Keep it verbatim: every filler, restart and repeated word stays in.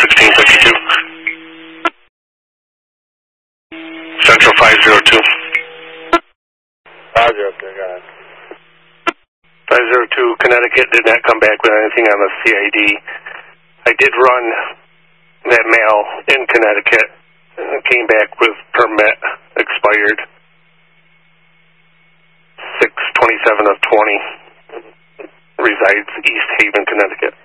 sixteen fifty-two. Central five zero two. five zero two, go ahead. five zero two, Connecticut did not come back with anything on the C I D. I did run that mail in Connecticut. And came back with permit expired six twenty-seven of twenty. Resides East Haven, Connecticut.